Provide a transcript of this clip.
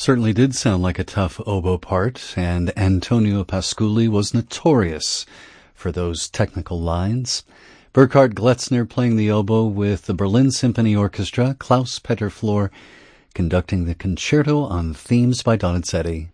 Certainly did sound like a tough oboe part, and Antonio Pasculli was notorious for those technical lines. Burkhard Gletzner playing the oboe with the Berlin Symphony Orchestra, Klaus Peter Flor conducting the concerto on themes by Donizetti.